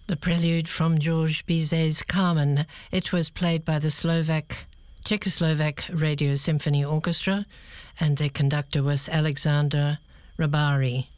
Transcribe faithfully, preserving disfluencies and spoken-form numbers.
The prelude from George Bizet's Carmen. It was played by the Slovak, Czechoslovak Radio Symphony Orchestra, and their conductor was Alexander Rabari.